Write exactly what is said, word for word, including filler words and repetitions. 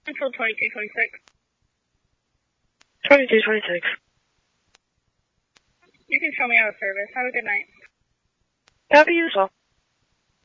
Until twenty-two twenty-six. twenty-two twenty-six. You can show me out of service. Have a good night. Happy you as well.